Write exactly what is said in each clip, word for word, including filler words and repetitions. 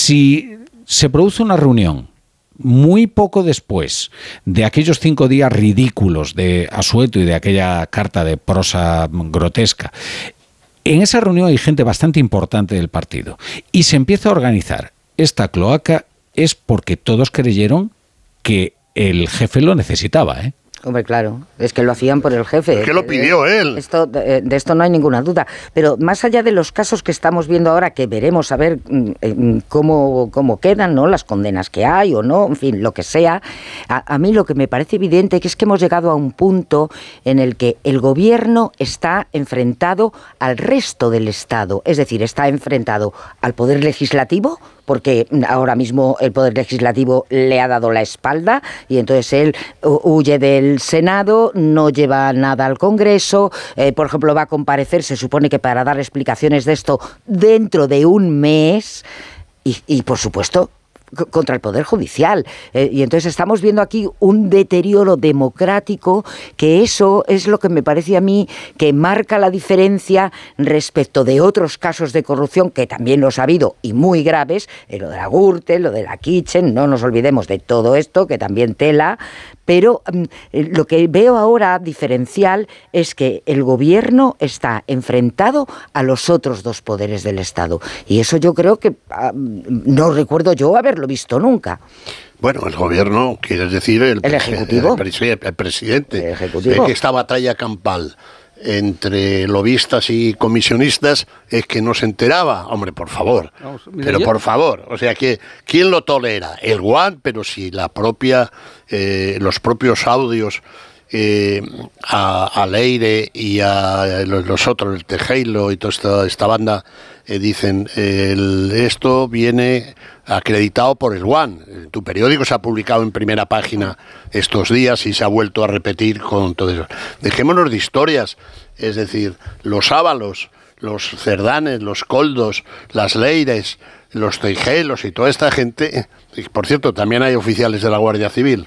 si se produce una reunión muy poco después de aquellos cinco días ridículos de Asueto y de aquella carta de prosa grotesca, en esa reunión hay gente bastante importante del partido y se empieza a organizar esta cloaca, es porque todos creyeron que el jefe lo necesitaba, ¿eh? Hombre, claro, es que lo hacían por el jefe. Es que lo pidió él. Esto, de, de esto no hay ninguna duda. Pero más allá de los casos que estamos viendo ahora, que veremos a ver cómo, cómo quedan, ¿no? Las condenas que hay o no, en fin, lo que sea, a, a mí lo que me parece evidente es que hemos llegado a un punto en el que el gobierno está enfrentado al resto del Estado. Es decir, está enfrentado al Poder Legislativo, porque ahora mismo el Poder Legislativo le ha dado la espalda y entonces él huye del Senado, no lleva nada al Congreso, eh, por ejemplo va a comparecer, se supone que para dar explicaciones de esto dentro de un mes y, y por supuesto contra el Poder Judicial. Eh, y entonces estamos viendo aquí un deterioro democrático, que eso es lo que me parece a mí que marca la diferencia respecto de otros casos de corrupción, que también los ha habido y muy graves, eh, lo de la Gürtel, lo de la Kitchen, no nos olvidemos de todo esto, que también tela, pero eh, lo que veo ahora diferencial es que el gobierno está enfrentado a los otros dos poderes del Estado. Y eso yo creo que ah, no recuerdo yo haberlo visto nunca. Bueno, el gobierno, quieres decir el, el ejecutivo, el, el, el presidente, el ejecutivo. Es que esta batalla campal entre lobistas y comisionistas es que no se enteraba. Hombre, por favor, Vamos, mira, pero yo... por favor, o sea, que ¿quién lo tolera? El Guan, pero si la propia, eh, los propios audios eh, a, a Leire y a los, los otros, el Tejero y toda esta, esta banda, eh, dicen, el, esto viene acreditado por el Guan. Tu periódico se ha publicado en primera página estos días y se ha vuelto a repetir con todo eso. Dejémonos de historias, es decir, los Ábalos, los Cerdanes, los Coldos, las Leires, los Teijelos y toda esta gente, y por cierto, también hay oficiales de la Guardia Civil,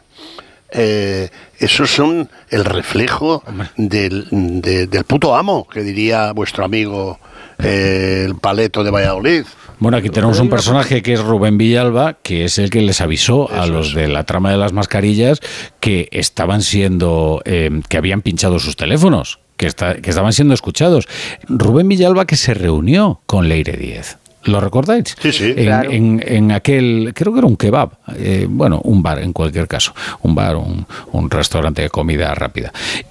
eh, esos son el reflejo del, de, del puto amo, que diría vuestro amigo eh, el Paleto de Valladolid. Bueno, aquí tenemos un personaje que es Rubén Villalba, que es el que les avisó a los de la trama de las mascarillas que estaban siendo, eh, que habían pinchado sus teléfonos, que, está, que estaban siendo escuchados. Rubén Villalba, que se reunió con Leire Díez. ¿Lo recordáis? Sí, sí. En, claro. en, en aquel, creo que era un kebab, eh, bueno, un bar en cualquier caso, un bar, un, un restaurante de comida rápida.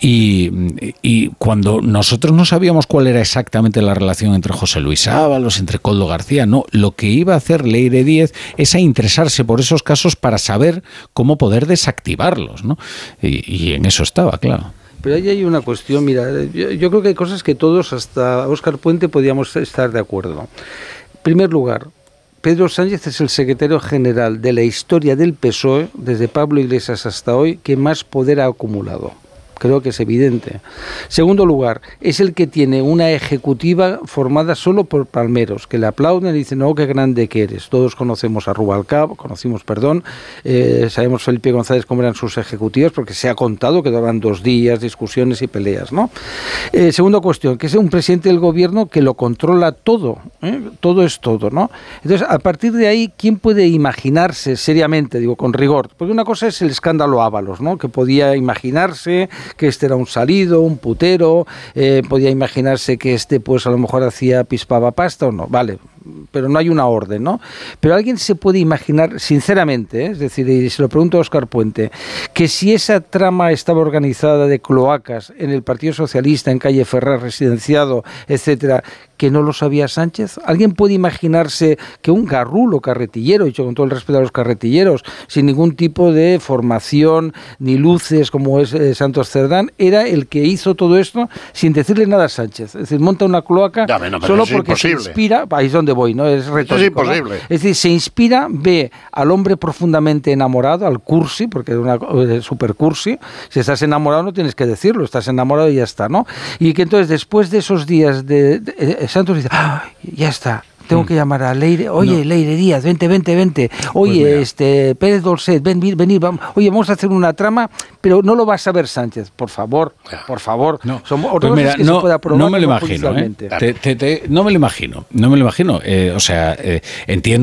Y, y cuando nosotros no sabíamos cuál era exactamente la relación entre José Luis Ábalos, entre Koldo García, no, lo que iba a hacer Leire Díez es a interesarse por esos casos para saber cómo poder desactivarlos, ¿no? Y, y en eso estaba, claro. Pero ahí hay una cuestión, mira, yo, yo creo que hay cosas que todos, hasta Óscar Puente, podíamos estar de acuerdo. En primer lugar, Pedro Sánchez es el secretario general de la historia del P S O E, desde Pablo Iglesias hasta hoy, que más poder ha acumulado. Creo que es evidente. Segundo lugar, es el que tiene una ejecutiva formada solo por palmeros, que le aplauden y dicen, no, qué grande que eres. Todos conocemos a Rubalcaba, conocimos, perdón, eh, sabemos Felipe González cómo eran sus ejecutivas, porque se ha contado que duraban dos días, discusiones y peleas, ¿no? Eh, segunda cuestión, que es un presidente del gobierno que lo controla todo, ¿eh? Todo es todo, ¿no? Entonces, a partir de ahí, ¿quién puede imaginarse seriamente, digo, con rigor? Porque una cosa es el escándalo Ábalos, ¿no? Que podía imaginarse que este era un salido, un putero, eh, podía imaginarse que este pues a lo mejor hacía pispaba pasta o no, vale, pero no hay una orden, ¿no? Pero alguien se puede imaginar, sinceramente, ¿eh? Es decir, y se lo pregunto a Óscar Puente, que si esa trama estaba organizada de cloacas en el Partido Socialista, en calle Ferrer, residenciado, etcétera, que no lo sabía Sánchez. ¿Alguien puede imaginarse que un garrulo carretillero, dicho con todo el respeto a los carretilleros, sin ningún tipo de formación ni luces como es eh, Santos Cerdán, era el que hizo todo esto sin decirle nada a Sánchez? Es decir, monta una cloaca ya, bueno, solo porque imposible. Se inspira, ahí es donde voy, ¿no? Es retórico, es imposible. ¿no? Es decir, se inspira, ve al hombre profundamente enamorado, al cursi, porque es una eh, super cursi. Si estás enamorado no tienes que decirlo, estás enamorado y ya está, ¿no? Y que entonces después de esos días de, de, de Santos dice, ¡ah, ya está! Tengo que llamar a Leire, oye, no. Leire Díaz, vente, vente, vente, oye, pues este Pérez Dolcet, ven, venid, vamos, oye, vamos a hacer una trama, pero no lo va a saber Sánchez, por favor, por favor. No, Son pues mira, que no, se pueda probar no me lo imagino, ¿eh? te, te, te, no me lo imagino, no me lo imagino, eh, o sea, eh, entiendo